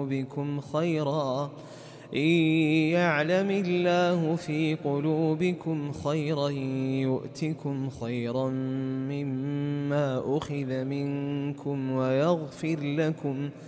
قلوبكم خيرا إن يعلم الله في قلوبكم خيرا يؤتكم خيرا مما أخذ منكم ويغفر لكم